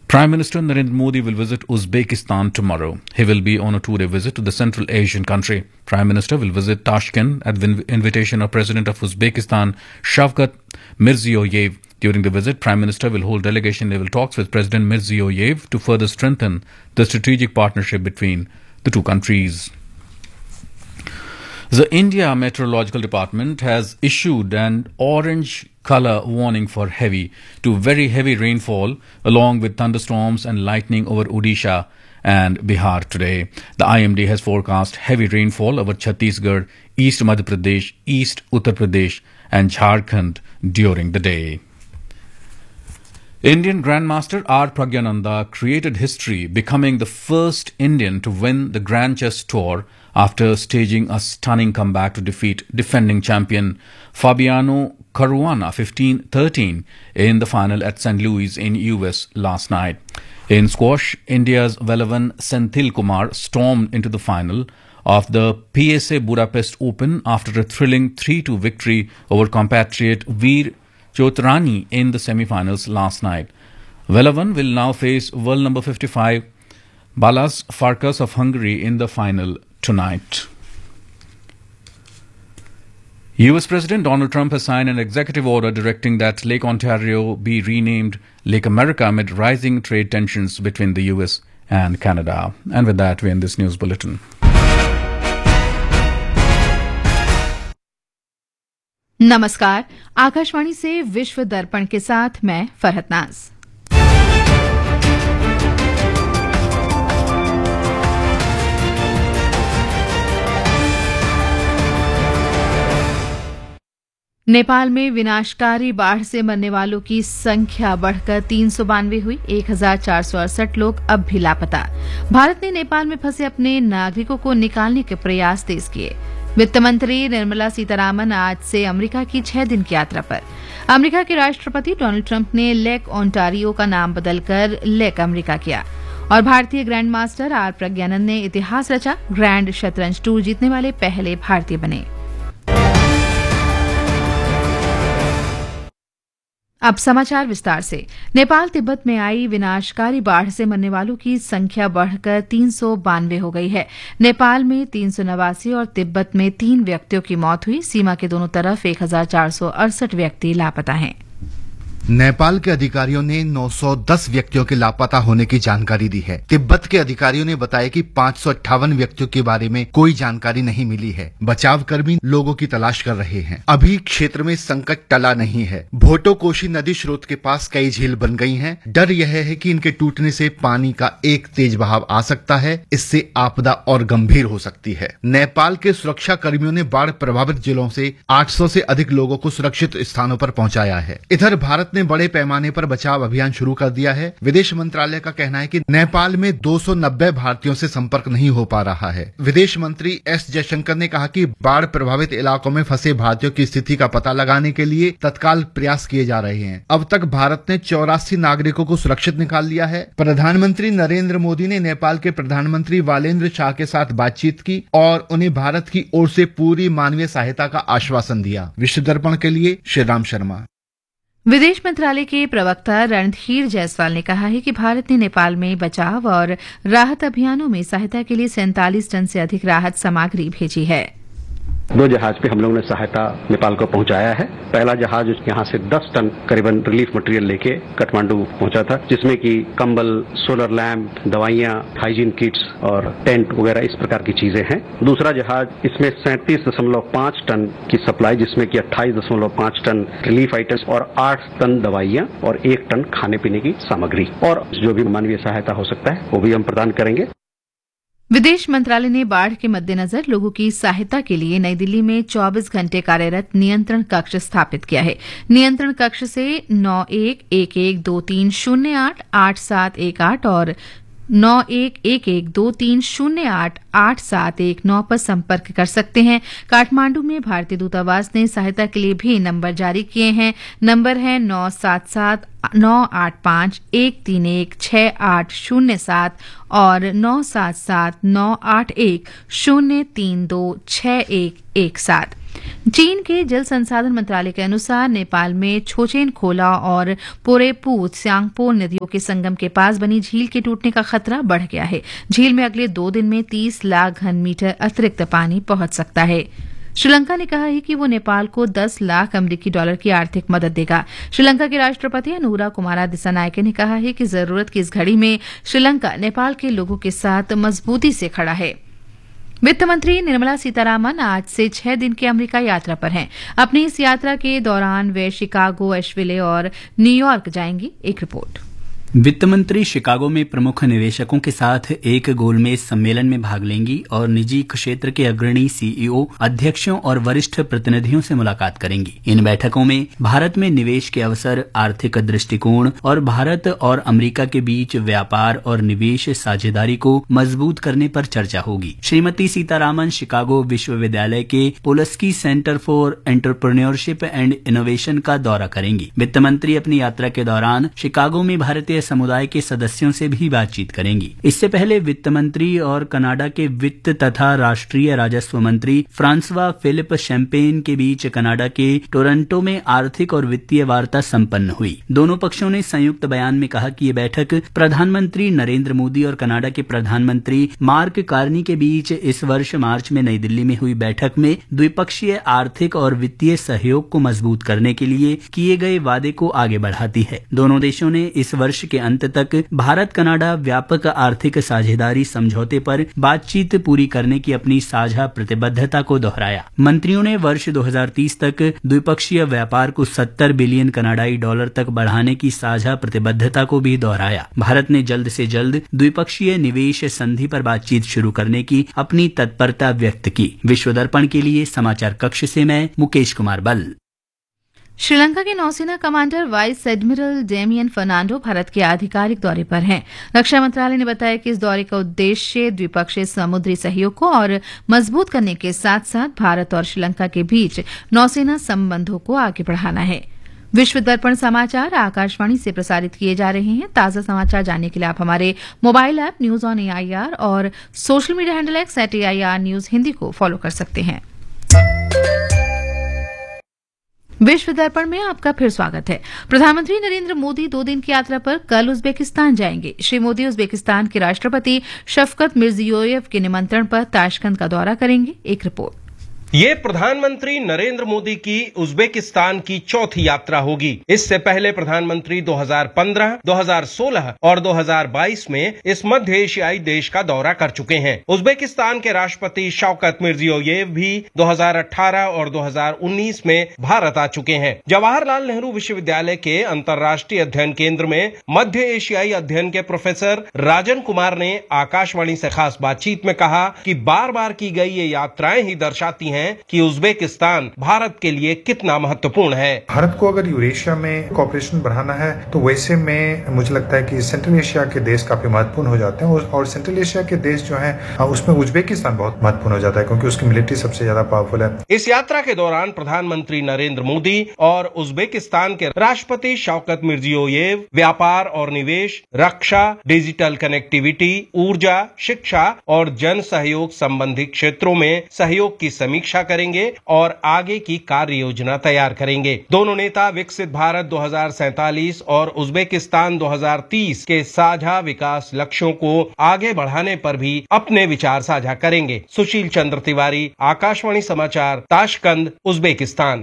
Prime Minister Narendra Modi will visit Uzbekistan tomorrow. He will be on a two-day visit to the Central Asian country. Prime Minister will visit Tashkent at the invitation of President of Uzbekistan, Shavkat Mirziyoyev. During the visit, Prime Minister will hold delegation-level talks with President Mirziyoyev to further strengthen the strategic partnership between the two countries. The India Meteorological Department has issued an orange color warning for heavy to very heavy rainfall along with thunderstorms and lightning over Odisha and Bihar today. The IMD has forecast heavy rainfall over Chhattisgarh, East Madhya Pradesh, East Uttar Pradesh and Jharkhand during the day. Indian Grandmaster R. Pragyananda created history, becoming the first Indian to win the Grand Chess Tour after staging a stunning comeback to defeat defending champion Fabiano Caruana 15-13 in the final at St. Louis in US last night. In squash, India's Velavan Senthil Kumar stormed into the final of the PSA Budapest Open after a thrilling 3-2 victory over compatriot Veer Chotrani in the semi-finals last night. Velavan will now face world number 55 Balazs Farkas of Hungary in the final tonight. US President Donald Trump has signed an executive order directing that Lake Ontario be renamed Lake America amid rising trade tensions between the US and Canada. And with that, we end this news bulletin. नमस्कार, आकाशवाणी से विश्व दर्पण के साथ मैं फरहत नाज। नेपाल में विनाशकारी बाढ़ से मरने वालों की संख्या बढ़कर 392 हुई। 1468 लोग अब भी लापता। भारत ने नेपाल में फंसे अपने नागरिकों को निकालने के प्रयास तेज किए। वित्त मंत्री निर्मला सीतारामन आज से अमेरिका की 6 दिन की यात्रा पर। अमेरिका के राष्ट्रपति डोनाल्ड ट्रंप ने लेक ओंटारियो का नाम बदलकर लेक अमेरिका किया और भारतीय ग्रैंड मास्टर आर प्रज्ञानंद ने इतिहास रचा। ग्रैंड शतरंज टूर जीतने वाले पहले भारतीय बने। अब समाचार विस्तार से। नेपाल तिब्बत में आई विनाशकारी बाढ़ से मरने वालों की संख्या बढ़कर 392 हो गई है। नेपाल में 389 और तिब्बत में 3 व्यक्तियों की मौत हुई। सीमा के दोनों तरफ 1468 व्यक्ति लापता हैं। नेपाल के अधिकारियों ने 910 व्यक्तियों के लापता होने की जानकारी दी है। तिब्बत के अधिकारियों ने बताया कि 558 व्यक्तियों के बारे में कोई जानकारी नहीं मिली है। बचाव कर्मी लोगों की तलाश कर रहे हैं। अभी क्षेत्र में संकट टला नहीं है। भोटोकोशी नदी स्रोत के पास कई झील बन गई हैं। डर यह है कि इनके टूटने से पानी का एक तेज बहाव आ सकता है। इससे आपदा और गंभीर हो सकती है। नेपाल के सुरक्षा कर्मियों ने बाढ़ प्रभावित जिलों से 800 से अधिक लोगों को सुरक्षित स्थानों पर पहुंचाया है। इधर भारत ने बड़े पैमाने पर बचाव अभियान शुरू कर दिया है। विदेश मंत्रालय का कहना है कि नेपाल में 290 भारतीयों से संपर्क नहीं हो पा रहा है। विदेश मंत्री एस जयशंकर ने कहा कि बाढ़ प्रभावित इलाकों में फंसे भारतीयों की स्थिति का पता लगाने के लिए तत्काल प्रयास किए जा रहे हैं। अब तक भारत ने 84 नागरिकों को सुरक्षित निकाल लिया है। प्रधानमंत्री नरेंद्र मोदी ने नेपाल के प्रधानमंत्री वालेंद्र शाह के साथ बातचीत की और उन्हें भारत की ओर से पूरी मानवीय सहायता का आश्वासन दिया। विश्व दर्पण के लिए श्रीराम शर्मा। विदेश मंत्रालय के प्रवक्ता रणधीर जायसवाल ने कहा है कि भारत ने नेपाल में बचाव और राहत अभियानों में सहायता के लिए 47 टन से अधिक राहत सामग्री भेजी है। 2 जहाज पे हम लोगों ने सहायता नेपाल को पहुंचाया है। पहला जहाज यहाँ से 10 टन करीबन रिलीफ मटेरियल लेके काठमांडू पहुंचा था, जिसमें कि कंबल, सोलर लैंप, दवाइयां, हाइजीन किट्स और टेंट वगैरह इस प्रकार की चीजें हैं। दूसरा जहाज इसमें 37.5 टन की सप्लाई, जिसमें कि 28.5 टन रिलीफ आइटम्स और 8 टन दवाइयां और 1 टन खाने पीने की सामग्री और जो भी मानवीय सहायता हो सकता है वो भी हम प्रदान करेंगे। विदेश मंत्रालय ने बाढ़ के मद्देनजर लोगों की सहायता के लिए नई दिल्ली में 24 घंटे कार्यरत नियंत्रण कक्ष स्थापित किया है। नियंत्रण कक्ष से 911123088718 और 911123088719 पर संपर्क कर सकते हैं। काठमांडू में भारतीय दूतावास ने सहायता के लिए भी नंबर जारी किए हैं। नंबर है 977-985-131-6807 और 977-981-032-6117। चीन के जल संसाधन मंत्रालय के अनुसार नेपाल में छोचेन खोला और पोरेपू स्यांगपो नदियों के संगम के पास बनी झील के टूटने का खतरा बढ़ गया है। झील में अगले 2 दिन में 30 लाख घन मीटर अतिरिक्त पानी पहुंच सकता है। श्रीलंका ने कहा है कि वो नेपाल को 10 लाख अमेरिकी डॉलर की आर्थिक मदद देगा। श्रीलंका के राष्ट्रपति अनुरा कुमारा दिसानायके ने कहा है कि जरूरत की इस घड़ी में श्रीलंका नेपाल के लोगों के साथ मजबूती से खड़ा है। वित्त मंत्री निर्मला सीतारामन आज से 6 दिन की अमेरिका यात्रा पर हैं। अपनी इस यात्रा के दौरान वे शिकागो, एशविले और न्यूयॉर्क जाएंगी। एक रिपोर्ट। वित्त मंत्री शिकागो में प्रमुख निवेशकों के साथ एक गोलमेज सम्मेलन में भाग लेंगी और निजी क्षेत्र के अग्रणी सीईओ, अध्यक्षों और वरिष्ठ प्रतिनिधियों से मुलाकात करेंगी। इन बैठकों में भारत में निवेश के अवसर, आर्थिक दृष्टिकोण और भारत और अमेरिका के बीच व्यापार और निवेश साझेदारी को मजबूत करने पर चर्चा होगी। श्रीमती सीतारामन शिकागो विश्वविद्यालय के पोलस्की centre for entrepreneurship and innovation का दौरा करेंगी। वित्त मंत्री अपनी यात्रा के दौरान शिकागो में भारतीय समुदाय के सदस्यों से भी बातचीत करेंगी। इससे पहले वित्त मंत्री और कनाडा के वित्त तथा राष्ट्रीय राजस्व मंत्री फ्रांसवा फिलिप शैम्पेन के बीच कनाडा के टोरंटो में आर्थिक और वित्तीय वार्ता संपन्न हुई। दोनों पक्षों ने संयुक्त बयान में कहा कि ये बैठक प्रधानमंत्री नरेंद्र मोदी और कनाडा के प्रधानमंत्री मार्क कार्नी के बीच इस वर्ष मार्च में नई दिल्ली में हुई बैठक में द्विपक्षीय आर्थिक और वित्तीय सहयोग को मजबूत करने के लिए किए गए वादे को आगे बढ़ाती है। दोनों देशों ने इस वर्ष के अंत तक भारत कनाडा व्यापक आर्थिक साझेदारी समझौते पर बातचीत पूरी करने की अपनी साझा प्रतिबद्धता को दोहराया। मंत्रियों ने वर्ष 2030 तक द्विपक्षीय व्यापार को 70 बिलियन कनाडाई डॉलर तक बढ़ाने की साझा प्रतिबद्धता को भी दोहराया। भारत ने जल्द से जल्द द्विपक्षीय निवेश संधि पर बातचीत शुरू करने की अपनी तत्परता व्यक्त की। विश्व दर्पण के लिए समाचार कक्ष से मैं मुकेश कुमार बल। श्रीलंका के नौसेना commander vice admiral Damien Fernando Bharat के आधिकारिक दौरे पर हैं। रक्षा मंत्रालय ने बताया कि इस दौरे का उद्देश्य द्विपक्षीय समुद्री सहयोग को और मजबूत करने के साथ साथ भारत और श्रीलंका के बीच नौसेना संबंधों को आगे बढ़ाना है। विश्व दर्पण समाचार आकाशवाणी से प्रसारित किए जा रहे हैं। ताजा समाचार जानने के लिए आप हमारे mobile app news on AIR और social media handle @AIR news Hindi को फॉलो कर सकते हैं। विश्व दर्पण में आपका फिर स्वागत है। प्रधानमंत्री नरेंद्र मोदी 2 दिन की यात्रा पर कल उज्बेकिस्तान जाएंगे। श्री मोदी उज्बेकिस्तान के राष्ट्रपति शफकत मिर्जियोयेव के निमंत्रण पर ताशकंद का दौरा करेंगे। एक रिपोर्ट। ये प्रधानमंत्री नरेंद्र मोदी की उज्बेकिस्तान की चौथी यात्रा होगी। इससे पहले प्रधानमंत्री 2015, 2016 और 2022 में इस मध्य एशियाई देश का दौरा कर चुके हैं। उज्बेकिस्तान के राष्ट्रपति शौकत मिर्जियोयेव भी 2018 और 2019 में भारत आ चुके हैं। जवाहरलाल नेहरू विश्वविद्यालय के अंतर्राष्ट्रीय अध्ययन केंद्र में मध्य एशियाई अध्ययन के प्रोफेसर राजन कुमार ने आकाशवाणी से खास बातचीत में कहा कि बार बार की गई ये यात्राएं ही दर्शाती हैं कि उज्बेकिस्तान भारत के लिए कितना महत्वपूर्ण है। भारत को अगर यूरेशिया में कॉपरेशन बढ़ाना है तो वैसे में मुझे लगता है कि सेंट्रल एशिया के देश काफी महत्वपूर्ण हो जाते हैं और सेंट्रल एशिया के देश जो हैं उसमें उज्बेकिस्तान बहुत महत्वपूर्ण हो जाता है क्योंकि उसकी मिलिट्री सबसे ज्यादा पावरफुल है। इस यात्रा के दौरान प्रधानमंत्री नरेंद्र मोदी और उज्बेकिस्तान के राष्ट्रपति शौकत मिर्जियोयेव व्यापार और निवेश, रक्षा, डिजिटल कनेक्टिविटी, ऊर्जा, शिक्षा और जन सहयोग संबंधी क्षेत्रों में सहयोग की समीक्षा करेंगे और आगे की कार्य योजना तैयार करेंगे। दोनों नेता विकसित भारत 2047 और उज्बेकिस्तान 2030 के साझा विकास लक्ष्यों को आगे बढ़ाने पर भी अपने विचार साझा करेंगे। सुशील चंद्र तिवारी, आकाशवाणी समाचार, ताशकंद, उज्बेकिस्तान।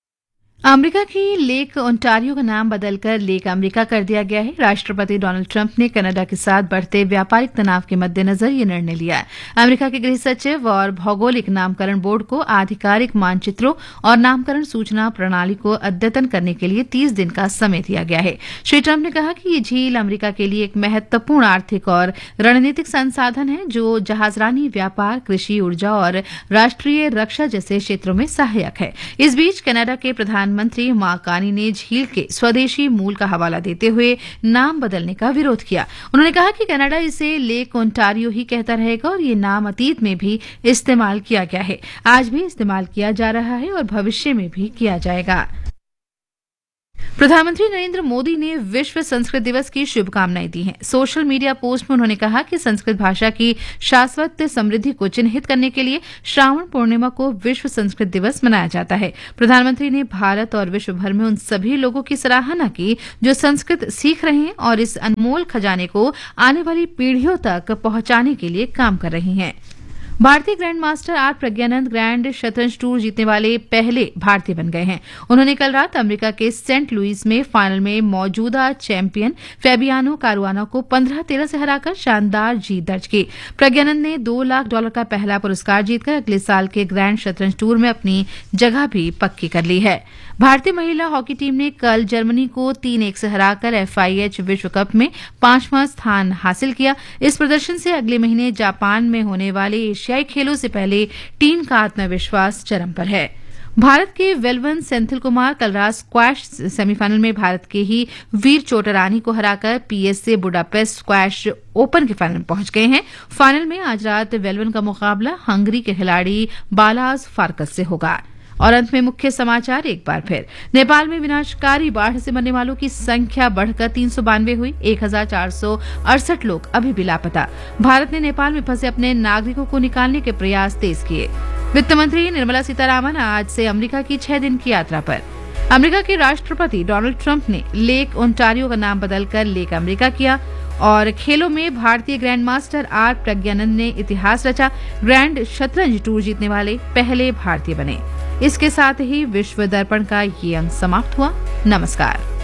अमेरिका की लेक ओंटारियो का नाम बदलकर लेक अमेरिका कर दिया गया है। राष्ट्रपति डोनाल्ड ट्रंप ने कनाडा के साथ बढ़ते व्यापारिक तनाव के मद्देनजर यह निर्णय लिया है। अमेरिका के गृह सचिव और भौगोलिक नामकरण बोर्ड को आधिकारिक मानचित्रों और नामकरण सूचना प्रणाली को अद्यतन करने के लिए 30 दिन का समय दिया गया है। श्री ट्रंप ने कहा कि ये झील अमेरिका के लिए एक महत्वपूर्ण आर्थिक और रणनीतिक संसाधन है जो जहाजरानी व्यापार, कृषि, ऊर्जा और राष्ट्रीय रक्षा जैसे क्षेत्रों में सहायक है। इस बीच कनाडा के प्रधानमंत्री मार्क कार्नी ने झील के स्वदेशी मूल का हवाला देते हुए नाम बदलने का विरोध किया। उन्होंने कहा कि कनाडा इसे लेक ओंटारियो ही कहता रहेगा और ये नाम अतीत में भी इस्तेमाल किया गया है, आज भी इस्तेमाल किया जा रहा है और भविष्य में भी किया जाएगा। प्रधानमंत्री नरेंद्र मोदी ने विश्व संस्कृत दिवस की शुभकामनाएं दी हैं। सोशल मीडिया पोस्ट में उन्होंने कहा कि संस्कृत भाषा की शाश्वत समृद्धि को चिन्हित करने के लिए श्रावण पूर्णिमा को विश्व संस्कृत दिवस मनाया जाता है। प्रधानमंत्री ने भारत और विश्व भर में उन सभी लोगों की सराहना की जो संस्कृत सीख रहे हैं और इस अनमोल खजाने को आने वाली पीढ़ियों तक पहुंचाने के लिए काम कर रही हैं। भारतीय grand master are Pragyanand grand शतरंज टूर जीतने वाले पहले भारतीय बन गए हैं। उन्होंने कल रात अमेरिका के सेंट लुइस में फाइनल में मौजूदा चैंपियन फैबियानो कारुआनो को 15-13 से हराकर शानदार जीत दर्ज की। प्रज्ञानंद ने $2 लाख का पहला पुरस्कार जीतकर अगले साल के ग्रैंड शतरंज टूर में अपनी जगह भी पक्की कर ली है। भारतीय महिला हॉकी टीम ने कल जर्मनी को 3-1 से हराकर FIH विश्व कप में 5वां स्थान हासिल किया। इस प्रदर्शन से अगले महीने जापान में होने वाले एशियाई खेलों से पहले टीम का आत्मविश्वास चरम पर है। भारत के वेलवन सेंथिल कुमार कल रात स्क्वैश सेमीफाइनल में भारत के ही वीर चोटरानी को हराकर PSA बुडापेस्ट स्क्वैश ओपन के फाइनल में पहुंच गए हैं। फाइनल में आज रात वेलवन का मुकाबला हंगरी के खिलाड़ी बालाज फारकस से होगा। और अंत में मुख्य समाचार एक बार फिर। नेपाल में विनाशकारी बाढ़ से मरने वालों की संख्या बढ़कर 392 हुई। 1468 लोग अभी भी लापता। भारत ने नेपाल में फंसे अपने नागरिकों को निकालने के प्रयास तेज किए। वित्त मंत्री निर्मला सीतारामन आज से अमेरिका की 6 दिन की यात्रा पर। अमेरिका के राष्ट्रपति डोनाल्ड ट्रंप ने लेक ओंटारियो का नाम बदलकर लेक अमेरिका किया। और खेलों में भारतीय ग्रैंड मास्टर आर प्रज्ञानंद ने इतिहास रचा। ग्रैंड शतरंज टूर जीतने वाले पहले भारतीय बने। इसके साथ ही विश्व दर्पण का ये अंक समाप्त हुआ। नमस्कार।